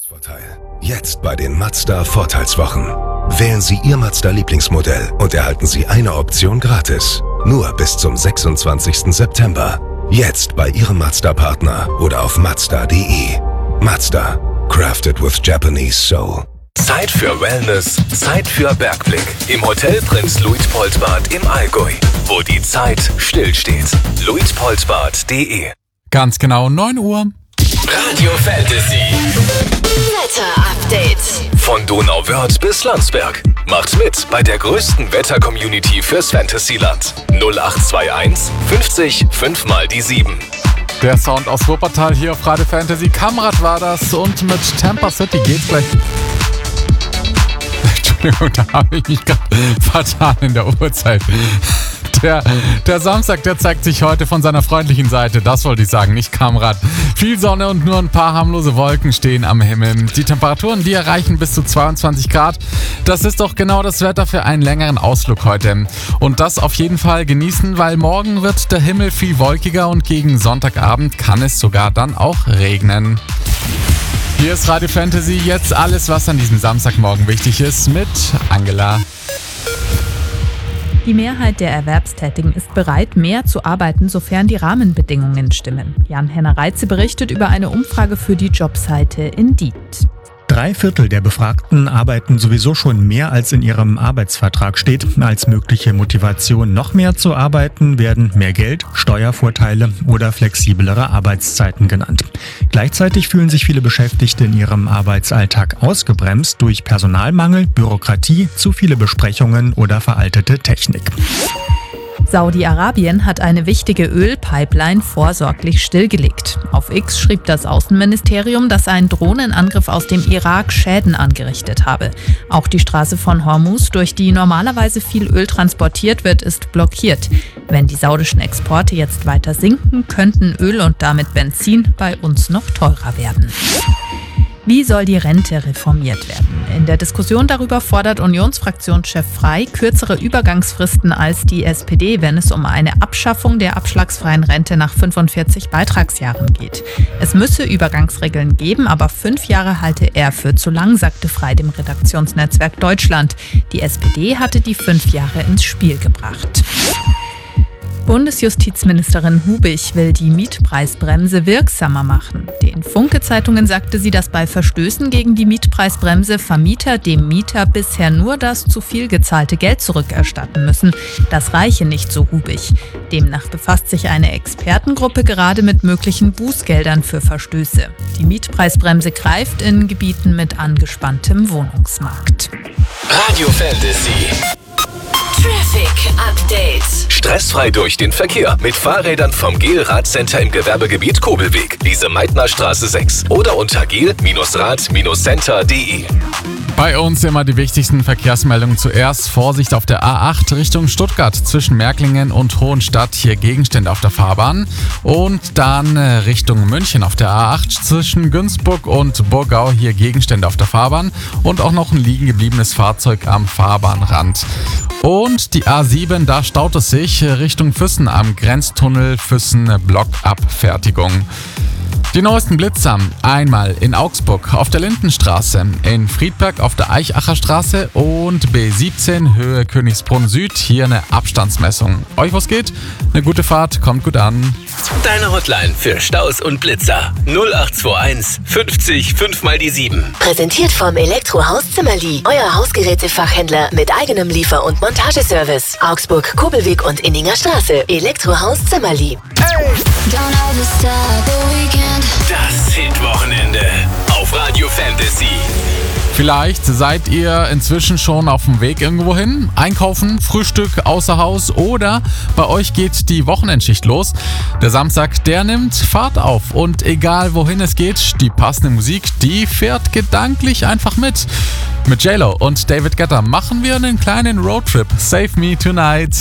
Vorteil. Jetzt bei den Mazda Vorteilswochen. Wählen Sie Ihr Mazda-Lieblingsmodell und erhalten Sie eine Option gratis. Nur bis zum 26. September. Jetzt bei Ihrem Mazda-Partner oder auf Mazda.de. Mazda. Crafted with Japanese Soul. Zeit für Wellness, Zeit für Bergblick. Im Hotel Prinz Luitpoldbad im Allgäu, wo die Zeit stillsteht. luitpoldbad.de. Ganz genau 9 Uhr. Radio Fantasy. Wetter-Update. Von Donauwörth bis Landsberg. Macht mit bei der größten Wetter-Community fürs Fantasyland. 0821 50 5 mal die 7. Der Sound aus Wuppertal hier auf Radio Fantasy. Kamrat war das und mit Tampa City geht's gleich. Entschuldigung, da habe ich mich gerade vertan in der Uhrzeit. Der Samstag, der zeigt sich heute von seiner freundlichen Seite. Das wollte ich sagen, nicht Kamrat. Viel Sonne und nur ein paar harmlose Wolken stehen am Himmel. Die Temperaturen, die erreichen bis zu 22 Grad. Das ist doch genau das Wetter für einen längeren Ausflug heute. Und das auf jeden Fall genießen, weil morgen wird der Himmel viel wolkiger und gegen Sonntagabend kann es sogar dann auch regnen. Hier ist Radio Fantasy, jetzt alles, was an diesem Samstagmorgen wichtig ist, mit Angela. Die Mehrheit der Erwerbstätigen ist bereit, mehr zu arbeiten, sofern die Rahmenbedingungen stimmen. Jan-Henner Reitze berichtet über eine Umfrage für die Jobseite Indeed. 3/4 der Befragten arbeiten sowieso schon mehr, als in ihrem Arbeitsvertrag steht. Als mögliche Motivation, noch mehr zu arbeiten, werden mehr Geld, Steuervorteile oder flexiblere Arbeitszeiten genannt. Gleichzeitig fühlen sich viele Beschäftigte in ihrem Arbeitsalltag ausgebremst durch Personalmangel, Bürokratie, zu viele Besprechungen oder veraltete Technik. Saudi-Arabien hat eine wichtige Ölpipeline vorsorglich stillgelegt. Auf X schrieb das Außenministerium, dass ein Drohnenangriff aus dem Irak Schäden angerichtet habe. Auch die Straße von Hormuz, durch die normalerweise viel Öl transportiert wird, ist blockiert. Wenn die saudischen Exporte jetzt weiter sinken, könnten Öl und damit Benzin bei uns noch teurer werden. Wie soll die Rente reformiert werden? In der Diskussion darüber fordert Unionsfraktionschef Frey kürzere Übergangsfristen als die SPD, wenn es um eine Abschaffung der abschlagsfreien Rente nach 45 Beitragsjahren geht. Es müsse Übergangsregeln geben, aber 5 Jahre halte er für zu lang, sagte Frey dem Redaktionsnetzwerk Deutschland. Die SPD hatte die 5 Jahre ins Spiel gebracht. Bundesjustizministerin Hubich will die Mietpreisbremse wirksamer machen. Den Funke-Zeitungen sagte sie, dass bei Verstößen gegen die Mietpreisbremse Vermieter dem Mieter bisher nur das zu viel gezahlte Geld zurückerstatten müssen. Das reiche nicht, so Hubich. Demnach befasst sich eine Expertengruppe gerade mit möglichen Bußgeldern für Verstöße. Die Mietpreisbremse greift in Gebieten mit angespanntem Wohnungsmarkt. Radio Fantasy. Traffic Update. Stressfrei durch den Verkehr mit Fahrrädern vom GEL-Radcenter im Gewerbegebiet Kobelweg, Lise-Meitner-Straße 6 oder unter gel-rad-center.de. Bei uns immer die wichtigsten Verkehrsmeldungen. Zuerst Vorsicht auf der A8 Richtung Stuttgart zwischen Märklingen und Hohenstadt. Hier Gegenstände auf der Fahrbahn. Und dann Richtung München auf der A8 zwischen Günzburg und Burgau. Hier Gegenstände auf der Fahrbahn. Und auch noch ein liegen gebliebenes Fahrzeug am Fahrbahnrand. Und die A7, da staut es sich Richtung Füssen am Grenztunnel Füssen-Blockabfertigung. Die neuesten Blitzer, einmal in Augsburg auf der Lindenstraße, in Friedberg auf der Eichacher Straße und B17 Höhe Königsbrunn Süd, hier eine Abstandsmessung. Euch was geht? Eine gute Fahrt, kommt gut an. Deine Hotline für Staus und Blitzer 0821 50 5 mal die 7. Präsentiert vom Elektrohaus Zimmerli. Euer Hausgerätefachhändler mit eigenem Liefer- und Montageservice. Augsburg, Kobelweg und Inninger Straße. Elektrohaus Zimmerli. Das Hit-Wochenende auf Radio Fantasy. Vielleicht seid ihr inzwischen schon auf dem Weg irgendwo hin. Einkaufen, Frühstück, außer Haus oder bei euch geht die Wochenendschicht los. Der Samstag, der nimmt Fahrt auf und egal wohin es geht, die passende Musik, die fährt gedanklich einfach mit. Mit J-Lo und David Guetta machen wir einen kleinen Roadtrip. Save Me Tonight.